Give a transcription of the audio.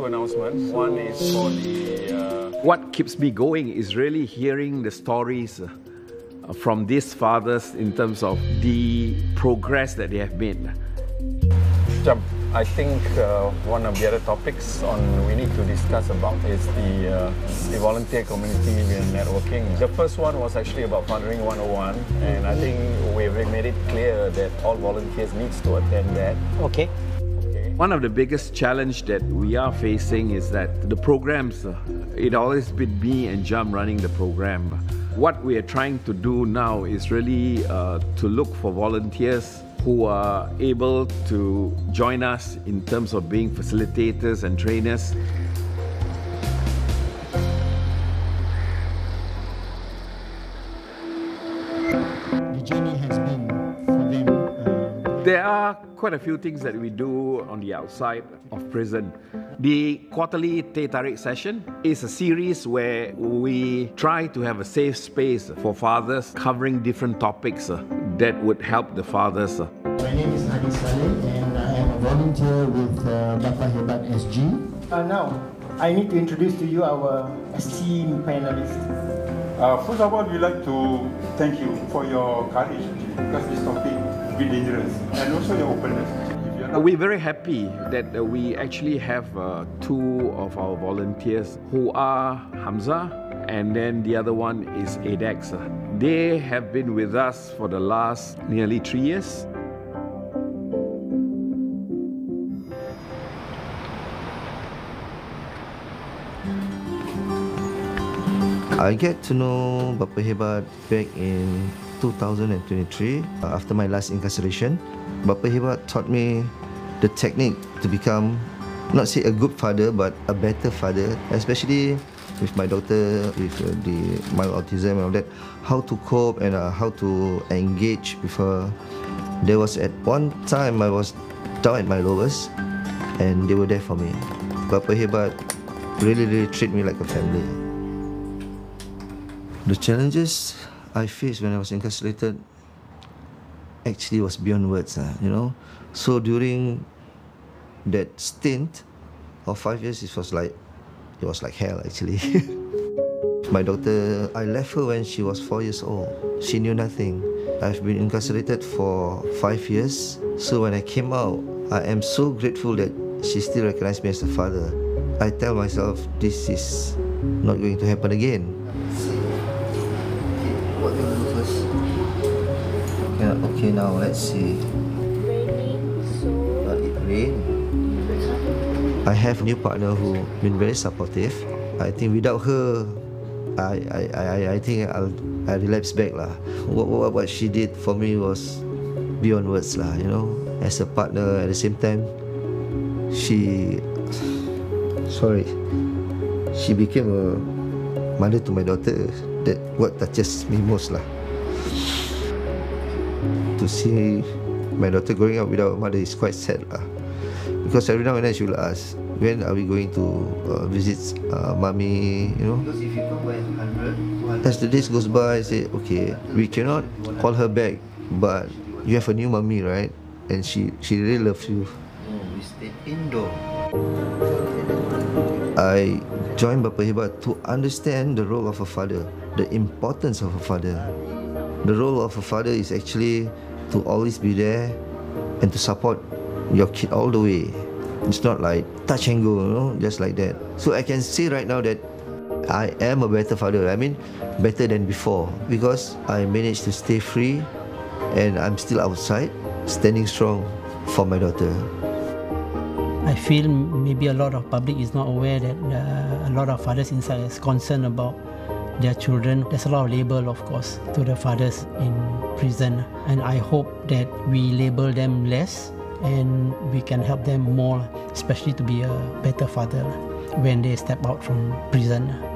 two announcements. One is for the... What keeps me going is really hearing the stories from these fathers in terms of the progress that they have made. I think one of the other topics we need to discuss about is the volunteer community and networking. The first one was actually about Fathering 101, and I think we've made it clear that all volunteers needs to attend that. Okay. One of the biggest challenge that we are facing is that the programs, it always been me and Jam running the program. What we are trying to do now is really to look for volunteers who are able to join us in terms of being facilitators and trainers. The journey has been for them. There are quite a few things that we do on the outside of prison. The quarterly Teh Tarik session is a series where we try to have a safe space for fathers covering different topics that would help the fathers. My name is Adi Saleh and I am a volunteer with Bapa Hebat SG. Now, I need to introduce to you our esteemed panelists. First of all, we'd like to thank you for your courage, because this topic is a bit dangerous, and also your openness. We're very happy that we actually have two of our volunteers who are Hamza, and then the other one is ADEX. They have been with us for the last nearly 3 years. I get to know Bapa Hebat back in 2023 after my last incarceration. Bapa Hebat taught me the technique to become, not say a good father, but a better father, especially with my daughter with the mild autism and all that, how to cope and how to engage with her. There was at one time I was down at my lowest and they were there for me. Bapa Hebat really treat me like a family. The challenges I faced when I was incarcerated actually was beyond words, you know. So during that stint of 5 years, it was like hell actually. My daughter, I left her when she was 4 years old. She knew nothing. I've been incarcerated for 5 years. So when I came out, I am so grateful that she still recognized me as a father. I tell myself this is not going to happen again. What do you do first? Yeah, okay, now let's see. I have a new partner who been very supportive. I think without her, I think I relapse back lah. What she did for me was beyond words lah. You know, as a partner at the same time, she became a mother to my daughter. That what touches me most lah. To see my daughter growing up without a mother is quite sad lah. Because every now and then she will ask, when are we going to visit mommy, you know? Because if you come by 100, as the days goes by, I say, okay, we cannot call her back, but you have a new mommy, right? And she really loves you. Oh, we stay indoor. I joined Bapa Hebat to understand the role of a father, the importance of a father. The role of a father is actually to always be there and to support your kid all the way. It's not like touch and go, you know, just like that. So I can say right now that I am a better father. I mean, better than before, because I managed to stay free and I'm still outside, standing strong for my daughter. I feel maybe a lot of public is not aware that a lot of fathers inside is concerned about their children. There's a lot of label, of course, to the fathers in prison, and I hope that we label them less and we can help them more, especially to be a better father when they step out from prison.